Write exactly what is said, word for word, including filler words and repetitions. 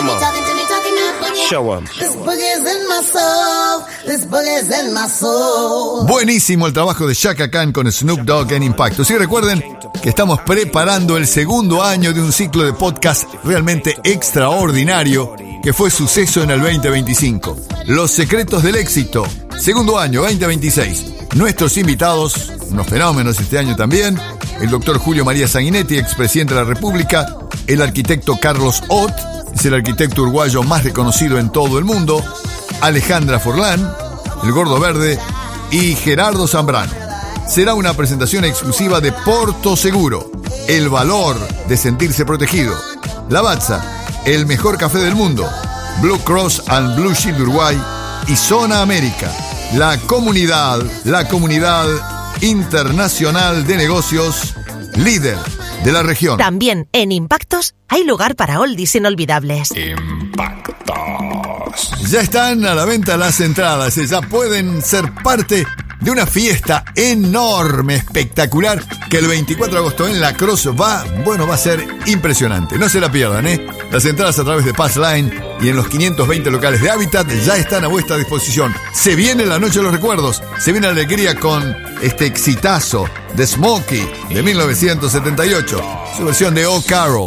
Come on. Show 'em. Buenísimo el trabajo de Chaka Khan con Snoop Dogg en Impacto. Sí, recuerden que estamos preparando el segundo año de un ciclo de podcast realmente extraordinario que fue suceso en el veinte veinticinco. Los secretos del éxito. Segundo año, veinte veintiséis. Nuestros invitados, unos fenómenos este año también, el doctor Julio María Sanguinetti, expresidente de la República, el arquitecto Carlos Ott, es el arquitecto uruguayo más reconocido en todo el mundo, Alejandra Forlán, el Gordo Verde y Gerardo Zambrano. Será una presentación exclusiva de Porto Seguro, el valor de sentirse protegido, Lavazza, el mejor café del mundo, Blue Cross and Blue Shield Uruguay y Zona América, la comunidad, la comunidad internacional de negocios líder de la región. También en Impactos hay lugar para oldies inolvidables. Impactos. Ya están a la venta las entradas, ya pueden ser parte de una fiesta enorme, espectacular, que el veinticuatro de agosto en La Crosse va, bueno, va a ser impresionante. No se la pierdan, ¿eh? Las entradas a través de Passline y en los quinientos veinte locales de Hábitat ya están a vuestra disposición. Se viene la noche de los recuerdos, se viene la alegría con este exitazo de Smokey de mil novecientos setenta y ocho, su versión de Oh Carol.